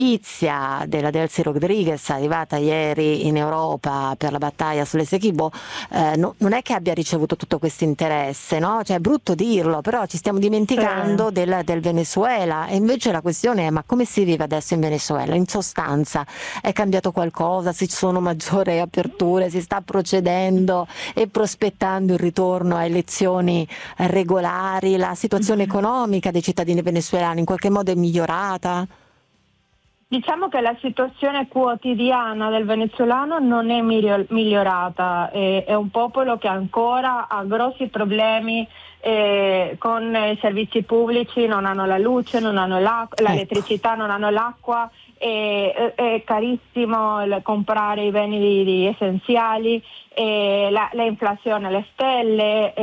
notizia della Delcy Rodriguez arrivata ieri in Europa per la battaglia sull'Essequibo non è che abbia ricevuto tutto questo interesse, no? Cioè è brutto dirlo, però ci stiamo dimenticando del Venezuela, e invece la questione è: ma come si vive adesso in Venezuela? In sostanza è cambiato qualcosa? Ci sono maggiori aperture? Si sta procedendo e prospettando il ritorno a elezioni regolari? La situazione economica dei cittadini venezuelani in qualche modo è migliorata? Diciamo che la situazione quotidiana del venezuelano non è migliorata, è un popolo che ancora ha grossi problemi con i servizi pubblici, non hanno la luce, non hanno l'elettricità, non hanno l'acqua, è carissimo comprare i beni essenziali, l'inflazione alle stelle,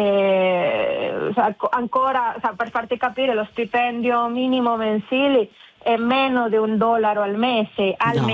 ancora, per farti capire, lo stipendio minimo mensile è meno di $1 al mese.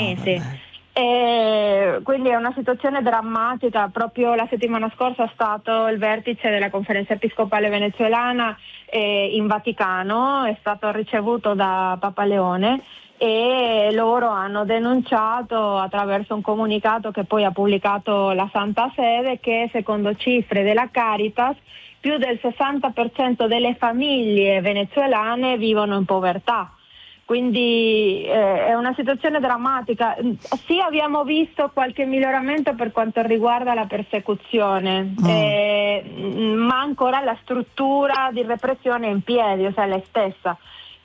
Quindi è una situazione drammatica. Proprio la settimana scorsa è stato il vertice della Conferenza Episcopale Venezuelana in Vaticano, è stato ricevuto da Papa Leone, e loro hanno denunciato attraverso un comunicato che poi ha pubblicato la Santa Sede che, secondo cifre della Caritas, più del 60% delle famiglie venezuelane vivono in povertà. Quindi è una situazione drammatica. Sì, abbiamo visto qualche miglioramento per quanto riguarda la persecuzione, ma ancora la struttura di repressione è in piedi, cioè la stessa.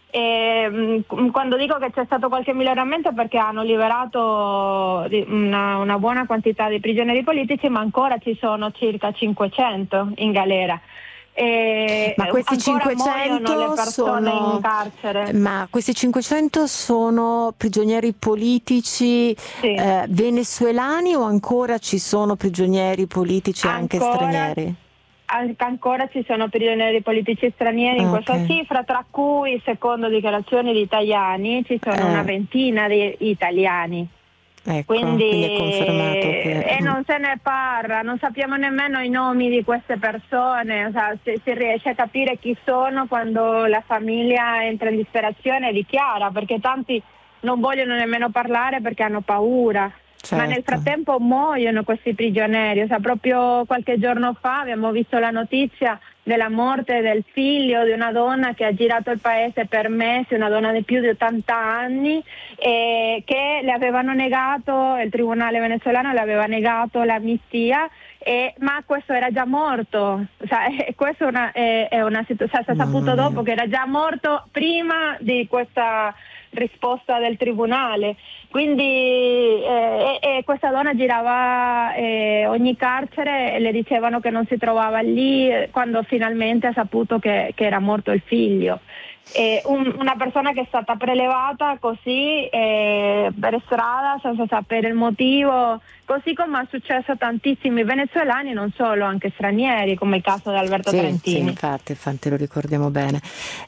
Quando dico che c'è stato qualche miglioramento è perché hanno liberato una buona quantità di prigionieri politici, ma ancora ci sono circa 500 in galera. Ma questi 500 le persone in carcere. Ma questi 500 sono prigionieri politici venezuelani, o ancora ci sono prigionieri politici anche stranieri? Ancora ci sono prigionieri politici stranieri in questa cifra, tra cui, secondo dichiarazioni di italiani, ci sono una ventina di italiani. Ecco, quindi è confermato che... E non se ne parla, non sappiamo nemmeno i nomi di queste persone, si riesce a capire chi sono quando la famiglia entra in disperazione e dichiara, perché tanti non vogliono nemmeno parlare perché hanno paura. Certo. Ma nel frattempo muoiono questi prigionieri. Proprio qualche giorno fa abbiamo visto la notizia della morte del figlio di una donna che ha girato il paese per mesi, una donna di più di 80 anni, che le avevano negato, il tribunale venezuelano le aveva negato l'amnistia, ma questo era già morto. Questo è una situazione, si è saputo dopo che era già morto prima di questa risposta del tribunale. Quindi questa donna girava ogni carcere e le dicevano che non si trovava lì, quando finalmente ha saputo che era morto il figlio. Una persona che è stata prelevata così per strada senza sapere il motivo, così come è successo a tantissimi venezuelani, non solo, anche stranieri, come il caso di Alberto Trentini. Sì, infatti lo ricordiamo bene.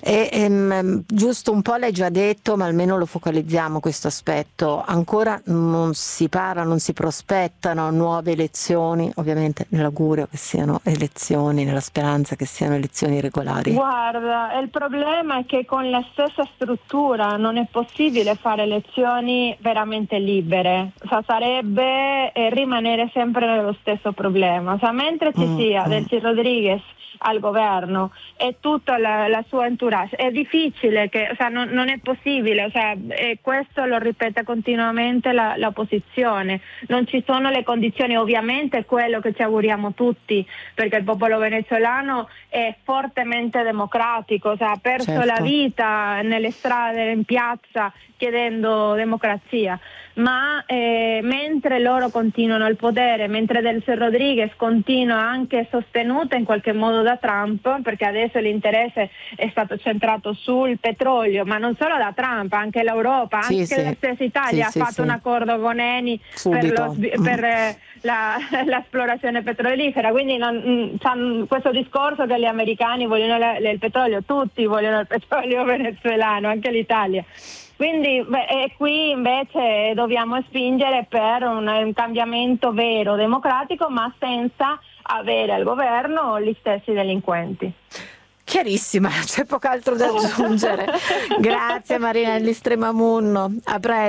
Giusto un po' l'hai già detto, ma almeno lo focalizziamo questo aspetto. Ancora non si parla, non si prospettano nuove elezioni, ovviamente nell'augurio che siano elezioni, nella speranza che siano elezioni regolari. Guarda, il problema è che con la stessa struttura non è possibile fare elezioni veramente libere, sarebbe rimanere sempre nello stesso problema. Mentre ci sia Delcy Rodriguez al governo e tutta la sua entourage, è difficile, non è possibile, e questo lo ripete continuamente l'opposizione. Non ci sono le condizioni, ovviamente quello che ci auguriamo tutti, perché il popolo venezuelano è fortemente democratico, ha perso la vita nelle strade, in piazza, chiedendo democrazia, ma mentre loro continuano al potere, mentre Delcy Rodriguez continua, anche sostenuta in qualche modo da Trump, perché adesso l'interesse è stato centrato sul petrolio, ma non solo da Trump, anche l'Europa, anche la stessa Italia ha fatto un accordo con Eni per l'esplorazione petrolifera. Quindi questo discorso che gli americani vogliono il petrolio, tutti vogliono il petrolio venezuelano, anche l'Italia. Quindi qui invece dobbiamo spingere per un cambiamento vero, democratico, ma senza avere al governo gli stessi delinquenti. Chiarissima, c'è poco altro da aggiungere. Grazie Marinelli Stremamunno, a presto.